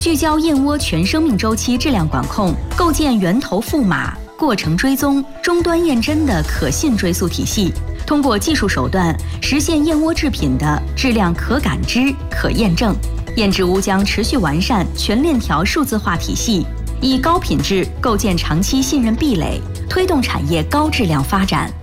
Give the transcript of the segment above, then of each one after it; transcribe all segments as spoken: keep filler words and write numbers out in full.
聚焦燕窝全生命周期质量管控，构建源头赋码、过程追踪、终端验真的可信追溯体系，通过技术手段实现燕窝制品的质量可感知、可验证。燕之屋将持续完善全链条数字化体系，以高品质构建长期信任壁垒，推动产业高质量发展。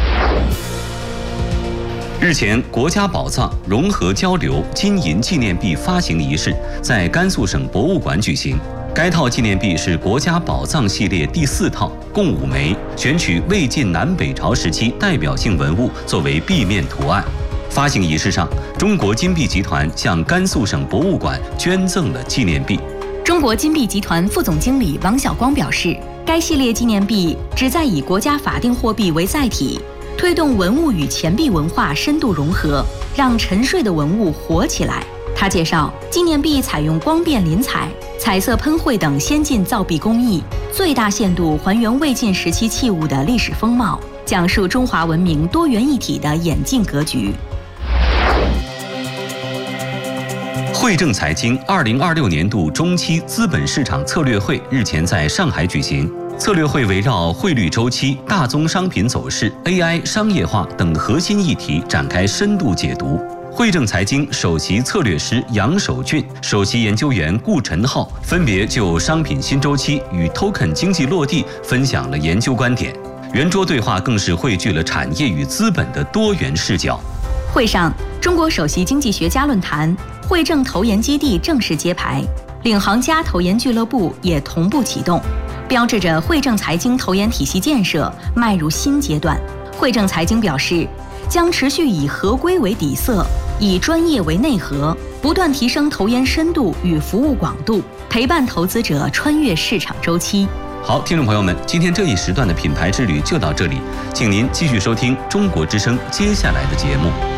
日前，国家宝藏融合交流金银纪念币发行仪式在甘肃省博物馆举行。该套纪念币是国家宝藏系列第四套，共五枚，选取魏晋南北朝时期代表性文物作为币面图案。发行仪式上，中国金币集团向甘肃省博物馆捐赠了纪念币。 中国金币集团副总经理王晓光表示，该系列纪念币旨在以国家法定货币为载体，推动文物与钱币文化深度融合，让沉睡的文物活起来。他介绍，纪念币采用光变临彩、彩色喷绘等先进造币工艺，最大限度还原魏晋时期器物的历史风貌，讲述中华文明多元一体的演进格局。 汇正财经二零二六年度中期资本市场策略会日前在上海举行。策略会围绕汇率周期、大宗商品走势、A I 商业化等核心议题展开深度解读。汇正财经首席策略师杨守俊、首席研究员顾晨浩分别就商品新周期与 token 经济落地分享了研究观点。圆桌对话更是汇聚了产业与资本的多元视角。 会上，中国首席经济学家论坛、汇正投研基地正式揭牌，领航家投研俱乐部也同步启动，标志着汇正财经投研体系建设迈入新阶段。汇正财经表示，将持续以合规为底色，以专业为内核，不断提升投研深度与服务广度，陪伴投资者穿越市场周期。 好，听众朋友们，今天这一时段的品牌之旅就到这里，请您继续收听中国之声接下来的节目。